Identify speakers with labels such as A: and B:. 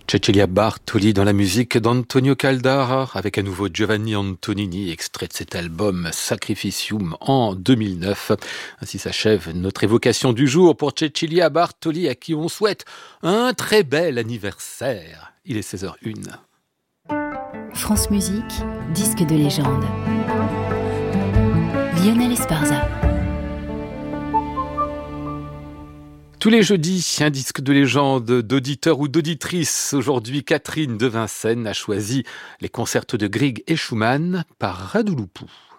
A: Cecilia Bartoli dans la musique d'Antonio Caldara avec à nouveau Giovanni Antonini, extrait de cet album Sacrificium en 2009. Ainsi s'achève notre évocation du jour pour Cecilia Bartoli à qui on souhaite un très bel anniversaire. Il est 16h01.
B: France Musique, disque de légende. Lionel Esparza.
A: Tous les jeudis, un disque de légende d'auditeurs ou d'auditrices. Aujourd'hui, Catherine de Vincennes a choisi les concertos de Grieg et Schumann par Radouloupou.